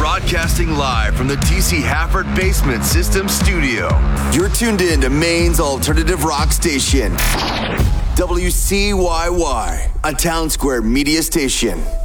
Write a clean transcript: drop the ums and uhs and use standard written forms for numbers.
Broadcasting live from the TC Hafford Basement System Studio. You're tuned in to Maine's alternative rock station, WCYY, a Town Square media station.